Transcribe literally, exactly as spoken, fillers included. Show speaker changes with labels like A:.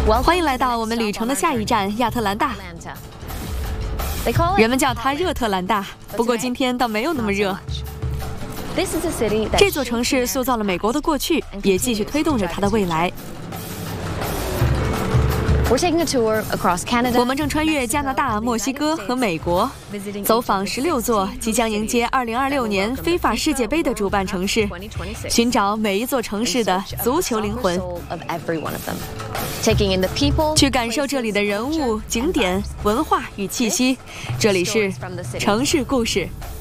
A: 欢迎来到我们旅程的下一站亚特兰大。人们叫它热特兰大，不过今天倒没有那么热。这座城市塑造了美国的过去，也继续推动着它的未来。我们正穿越加拿大、墨西哥和美国，走访十六座即将迎接二零二六年非法世界杯的主办城市，寻找每一座城市的足球灵魂，去感受这里的人物、景点、文化与气息。这里是城市故事。